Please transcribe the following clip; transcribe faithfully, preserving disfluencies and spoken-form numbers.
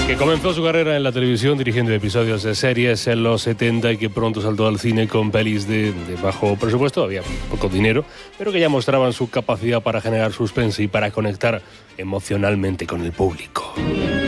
Que comenzó su carrera en la televisión dirigiendo episodios de series en los setenta y que pronto saltó al cine con pelis de, de bajo presupuesto, había poco dinero, pero que ya mostraban su capacidad para generar suspense y para conectar emocionalmente con el público.